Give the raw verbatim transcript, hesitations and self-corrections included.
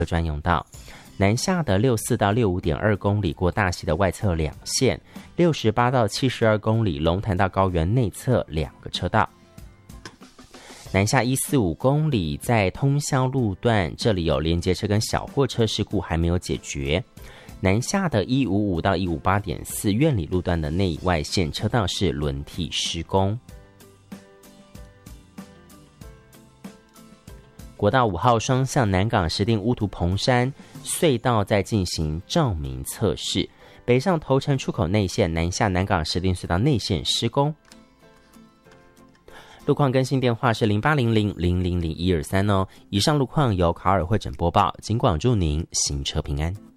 专用道。南下的六十四到六十五点二公里过大溪的外侧两线，六十八到七十二公里龙潭到高原内侧两个车道。南下一百四十五公里在通霄路段，这里有连接车跟小货车事故还没有解决。南下的一百五十五到一百五十八点四苑里路段的内外线车道是轮替施工。国道五号双向南港石碇乌图蓬山隧道在进行照明测试，北上头城出口内线南下南港石碇隧道内线施工。路况更新电话是零八零零零零零一二三哦。以上路况由卡尔会诊播报，尽管祝您行车平安。